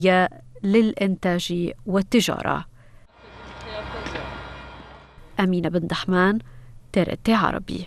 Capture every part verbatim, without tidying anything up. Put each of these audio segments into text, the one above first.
للإنتاج والتجارة. أمينة بن دحمان، ترت عربي.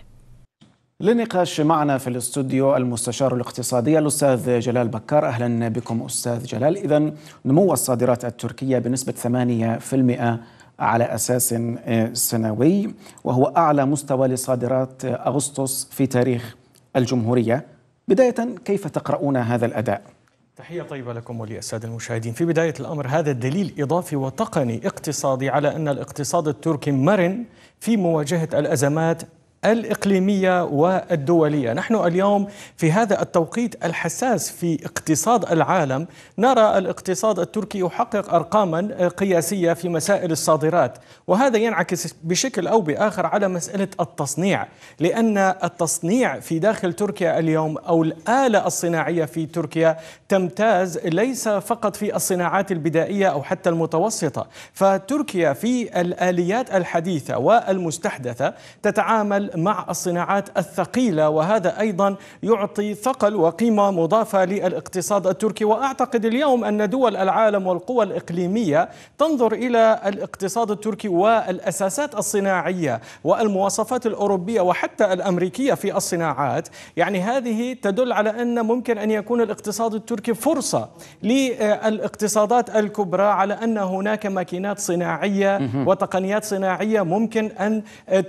للنقاش معنا في الاستوديو المستشار الاقتصادي الأستاذ جلال بكار. أهلا بكم أستاذ جلال. إذن نمو الصادرات التركية بنسبة ثمانية بالمئة على أساس سنوي، وهو أعلى مستوى لصادرات أغسطس في تاريخ الجمهورية. بداية، كيف تقرؤون هذا الأداء؟ تحية طيبة لكم وللسادة المشاهدين. في بداية الأمر، هذا دليل إضافي وتقني اقتصادي على أن الاقتصاد التركي مرن في مواجهة الأزمات الإقليمية والدولية. نحن اليوم في هذا التوقيت الحساس في اقتصاد العالم نرى الاقتصاد التركي يحقق أرقاما قياسية في مسائل الصادرات، وهذا ينعكس بشكل أو بآخر على مسألة التصنيع، لأن التصنيع في داخل تركيا اليوم أو الآلة الصناعية في تركيا تمتاز ليس فقط في الصناعات البدائية أو حتى المتوسطة، فتركيا في الآليات الحديثة والمستحدثة تتعامل مع الصناعات الثقيلة، وهذا أيضا يعطي ثقل وقيمة مضافة للاقتصاد التركي. وأعتقد اليوم أن دول العالم والقوى الإقليمية تنظر إلى الاقتصاد التركي والأساسات الصناعية والمواصفات الأوروبية وحتى الأمريكية في الصناعات، يعني هذه تدل على أن ممكن أن يكون الاقتصاد التركي فرصة للاقتصادات الكبرى على أن هناك ماكينات صناعية وتقنيات صناعية ممكن أن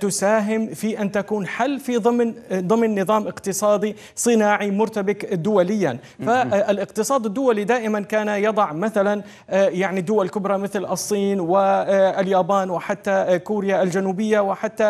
تساهم في أن تكون حل في ضمن ضمن نظام اقتصادي صناعي مرتبك دوليا. فالاقتصاد الدولي دائما كان يضع مثلا يعني دول كبرى مثل الصين واليابان وحتى كوريا الجنوبية وحتى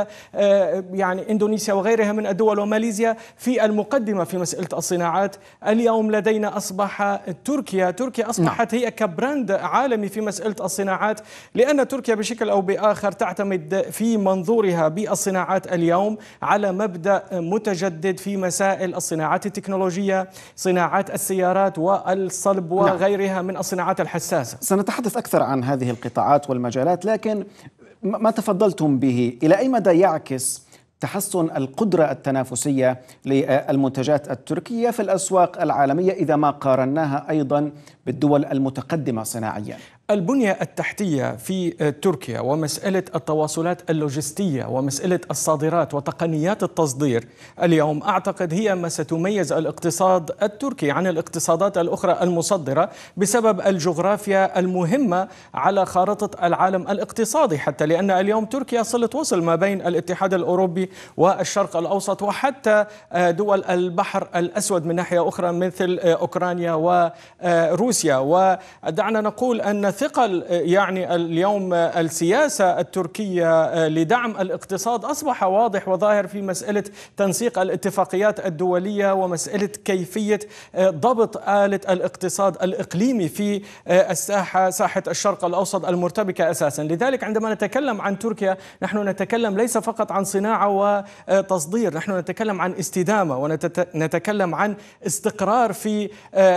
يعني إندونيسيا وغيرها من الدول وماليزيا في المقدمة في مسألة الصناعات. اليوم لدينا أصبح تركيا تركيا أصبحت هي كبراند عالمي في مسألة الصناعات، لأن تركيا بشكل أو بآخر تعتمد في منظورها بالصناعات اليوم على مبدأ متجدد في مسائل الصناعات التكنولوجية، صناعات السيارات والصلب وغيرها من الصناعات الحساسة. سنتحدث أكثر عن هذه القطاعات والمجالات، لكن ما تفضلتم به إلى أي مدى يعكس تحسن القدرة التنافسية للمنتجات التركية في الأسواق العالمية إذا ما قارناها أيضا بالدول المتقدمة صناعيا؟ البنية التحتية في تركيا ومسألة التواصلات اللوجستية ومسألة الصادرات وتقنيات التصدير اليوم أعتقد هي ما ستميز الاقتصاد التركي عن الاقتصادات الأخرى المصدرة بسبب الجغرافيا المهمة على خارطة العالم الاقتصادي، حتى لأن اليوم تركيا صلة وصل ما بين الاتحاد الأوروبي والشرق الأوسط وحتى دول البحر الأسود من ناحية أخرى مثل أوكرانيا وروسيا. ودعنا نقول أن ثقل يعني اليوم السياسة التركية لدعم الاقتصاد أصبح واضح وظاهر في مسألة تنسيق الاتفاقيات الدولية ومسألة كيفية ضبط آلة الاقتصاد الإقليمي في الساحة ساحة الشرق الأوسط المرتبكة أساسا. لذلك عندما نتكلم عن تركيا نحن نتكلم ليس فقط عن صناعة وتصدير، نحن نتكلم عن استدامة ونتكلم عن استقرار في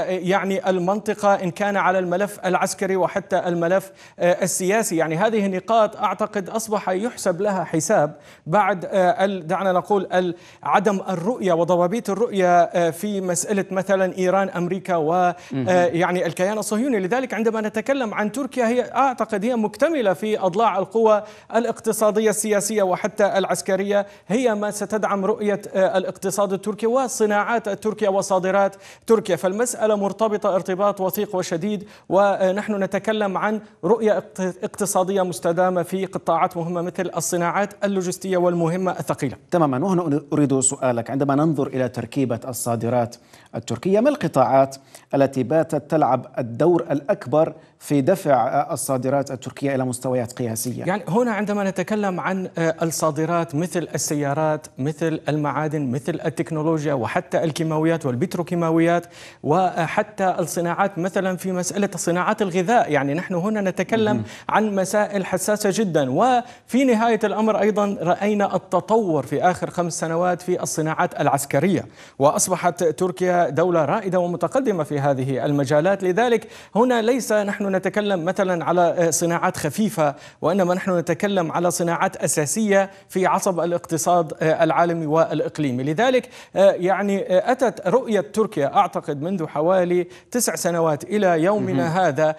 يعني المنطقة إن كان على الملف العسكري وحتى الملف السياسي. يعني هذه النقاط أعتقد أصبح يحسب لها حساب بعد دعنا نقول عدم الرؤية وضوابط الرؤية في مسألة مثلا إيران أمريكا ويعني الكيان الصهيوني. لذلك عندما نتكلم عن تركيا هي أعتقد هي مكتملة في أضلاع القوى الاقتصادية السياسية وحتى العسكرية، هي ما ستدعم رؤية الاقتصاد التركي وصناعات تركيا وصادرات تركيا. فالمسألة مرتبطة ارتباط وثيق وشديد، ونحن نتكلم عن رؤية اقتصادية مستدامة في قطاعات مهمة مثل الصناعات اللوجستية والمهمة الثقيلة. تماما. وهنا أريد سؤالك، عندما ننظر إلى تركيبة الصادرات التركية، ما القطاعات التي باتت تلعب الدور الأكبر في دفع الصادرات التركية إلى مستويات قياسية؟ يعني هنا عندما نتكلم عن الصادرات مثل السيارات مثل المعادن مثل التكنولوجيا وحتى الكيماويات والبتروكيماويات وحتى الصناعات مثلا في مسألة صناعات الغذاء، يعني يعني نحن هنا نتكلم عن مسائل حساسة جدا. وفي نهاية الأمر أيضا رأينا التطور في آخر خمس سنوات في الصناعات العسكرية، وأصبحت تركيا دولة رائدة ومتقدمة في هذه المجالات. لذلك هنا ليس نحن نتكلم مثلا على صناعات خفيفة، وإنما نحن نتكلم على صناعات أساسية في عصب الاقتصاد العالمي والإقليمي. لذلك يعني أتت رؤية تركيا أعتقد منذ حوالي تسع سنوات إلى يومنا هذا